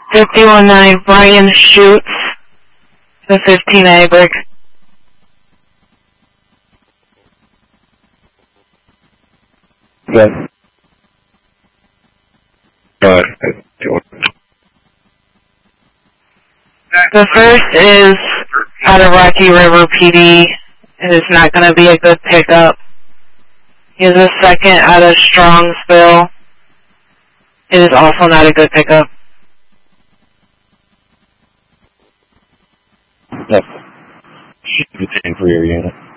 519, Brian shoots the 15A brick. Yes. The first is out of Rocky River PD. It is not going to be a good pickup. Here's a second out of Strongsville. It is also not a good pickup. Yep. Should be 10 for your unit.